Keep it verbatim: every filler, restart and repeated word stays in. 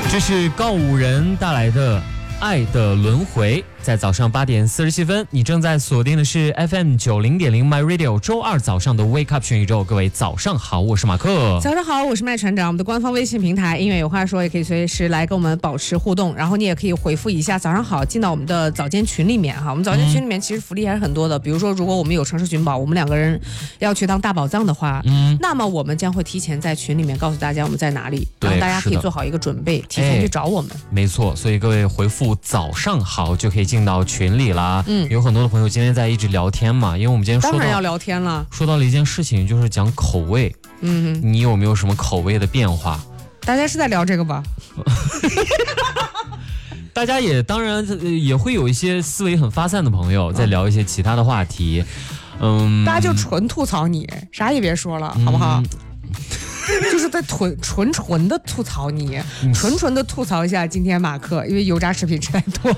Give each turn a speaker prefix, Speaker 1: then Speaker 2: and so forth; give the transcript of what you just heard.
Speaker 1: 这是告五人带来的爱的轮回，在早上八点四十七分，你正在锁定的是 F M 九零点零 My Radio， 周二早上的 Wake Up 全宇宙，各位早上好，我是马克。
Speaker 2: 早上好，我是麦船长。我们的官方微信平台音乐有话说，也可以随时来跟我们保持互动，然后你也可以回复一下早上好，进到我们的早间群里面哈。我们早间群里面其实福利还是很多的，比如说如果我们有城市寻宝，我们两个人要去当大宝藏的话，嗯，那么我们将会提前在群里面告诉大家我们在哪里，然后大家可以做好一个准备，提前去找我们。
Speaker 1: 没错，所以各位回复早上好就可以进到群里啦。嗯，有很多的朋友今天在一直聊天嘛，因为我们今天说到
Speaker 2: 当然要聊天了，
Speaker 1: 说到了一件事情，就是讲口味。嗯，你有没有什么口味的变化？
Speaker 2: 大家是在聊这个吧？
Speaker 1: 大家也当然也会有一些思维很发散的朋友在聊一些其他的话题。嗯，
Speaker 2: 大家就纯吐槽你，啥也别说了，好不好？就是在纯纯纯的吐槽你，纯纯的吐槽一下今天马克，因为油炸食品吃太多。